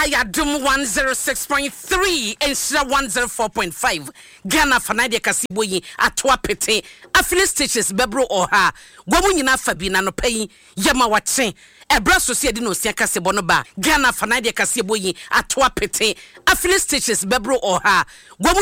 Ayadum 106.3 and 104.5. Ghana Fanadia Kasiboyi atwa pete. Affiliate stitches bebro oha. Womunyina Fabina no pay. Yama watse. Ebra society no siaka sebonoba. Ghana Fanadia Kasiboyi atwa pete. Affiliate stitches bebro oha.